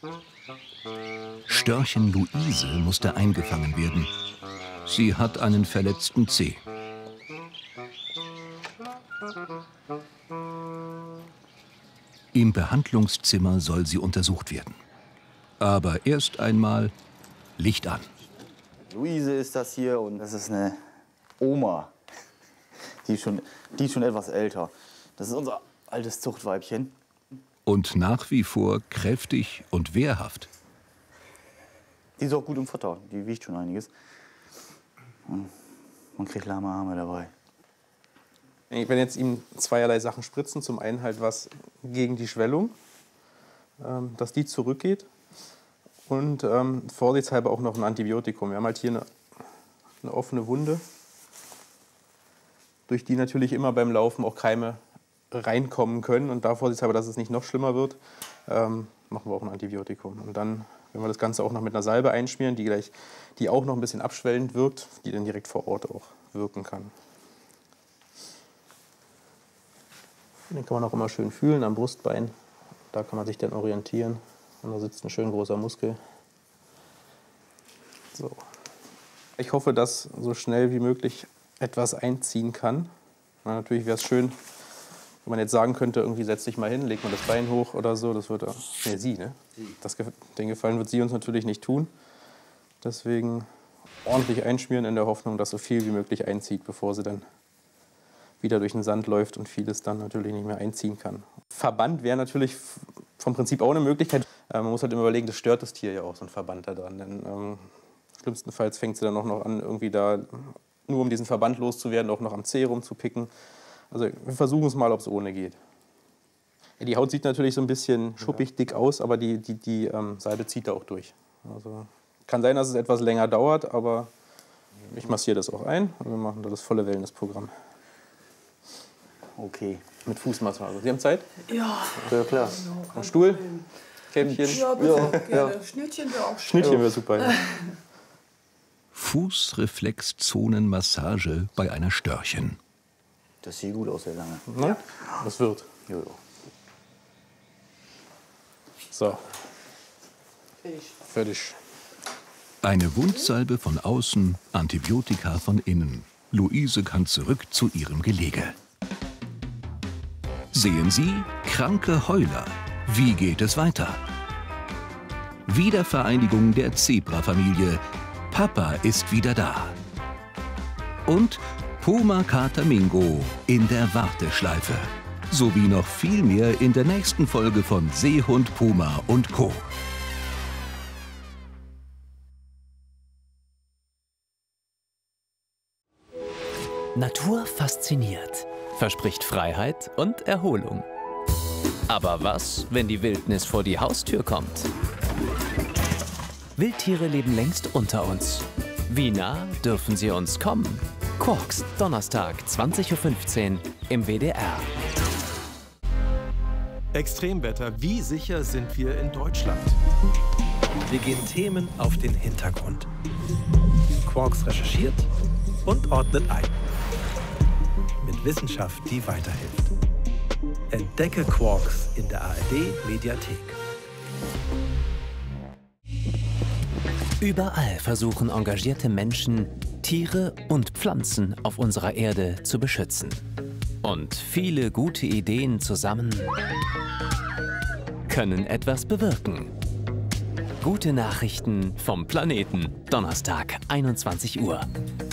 Störchen Luise musste eingefangen werden. Sie hat einen verletzten Zeh. Im Behandlungszimmer soll sie untersucht werden. Aber erst einmal Licht an. Luise ist das hier und das ist eine Oma. Die ist schon etwas älter. Das ist unser altes Zuchtweibchen. Und nach wie vor kräftig und wehrhaft. Die ist auch gut im Futter. Die wiegt schon einiges. Und man kriegt lahme Arme dabei. Ich werde jetzt ihm zweierlei Sachen spritzen. Zum einen halt was gegen die Schwellung, dass die zurückgeht. Und vorsichtshalber auch noch ein Antibiotikum. Wir haben halt hier eine offene Wunde, durch die natürlich immer beim Laufen auch Keime reinkommen können. Und da vorsichtshalber, dass es nicht noch schlimmer wird, machen wir auch ein Antibiotikum. Und dann, wenn wir das Ganze auch noch mit einer Salbe einschmieren, die auch noch ein bisschen abschwellend wirkt, die dann direkt vor Ort auch wirken kann. Den kann man auch immer schön fühlen am Brustbein. Da kann man sich dann orientieren. Und da sitzt ein schön großer Muskel. So. Ich hoffe, dass so schnell wie möglich etwas einziehen kann. Na, natürlich wäre es schön, wenn man jetzt sagen könnte, irgendwie setz dich mal hin, leg mal das Bein hoch oder so. Das würde sie, ne? Den Gefallen wird sie uns natürlich nicht tun. Deswegen ordentlich einschmieren in der Hoffnung, dass so viel wie möglich einzieht, bevor sie dann wieder durch den Sand läuft und vieles dann natürlich nicht mehr einziehen kann. Verband wäre natürlich vom Prinzip auch eine Möglichkeit. Man muss halt immer überlegen, das stört das Tier ja auch, so ein Verband da dran. Denn schlimmstenfalls fängt sie dann auch noch an, irgendwie da, nur um diesen Verband loszuwerden, auch noch am Zeh rumzupicken. Also wir versuchen es mal, ob es ohne geht. Ja, die Haut sieht natürlich so ein bisschen schuppig, dick aus, aber die Salbe zieht da auch durch. Also kann sein, dass es etwas länger dauert, aber ich massiere das auch ein und wir machen da das volle Wellnessprogramm. Okay. Mit Fußmassage. Sie haben Zeit? Ja. Ja, klar. Ein Stuhl? Käppchen? Ja, bitte. Gerne. Schnittchen wäre auch schön. Schnittchen wäre super. Ja. Fußreflexzonenmassage bei einer Störchen. Das sieht gut aus, sehr lange. Ja. Das wird. Jo. So. Fertig. Eine Wundsalbe von außen, Antibiotika von innen. Luise kann zurück zu ihrem Gelege. Sehen Sie, kranke Heuler. Wie geht es weiter? Wiedervereinigung der Zebra-Familie. Papa ist wieder da. Und Puma Kater Mingo in der Warteschleife. Sowie noch viel mehr in der nächsten Folge von Seehund Puma und Co. Natur fasziniert, verspricht Freiheit und Erholung. Aber was, wenn die Wildnis vor die Haustür kommt? Wildtiere leben längst unter uns. Wie nah dürfen sie uns kommen? Quarks, Donnerstag, 20:15 Uhr im WDR. Extremwetter, wie sicher sind wir in Deutschland? Wir gehen Themen auf den Hintergrund. Quarks recherchiert und ordnet ein. Mit Wissenschaft, die weiterhilft. Entdecke Quarks in der ARD-Mediathek. Überall versuchen engagierte Menschen, Tiere und Pflanzen auf unserer Erde zu beschützen. Und viele gute Ideen zusammen können etwas bewirken. Gute Nachrichten vom Planeten, Donnerstag, 21 Uhr.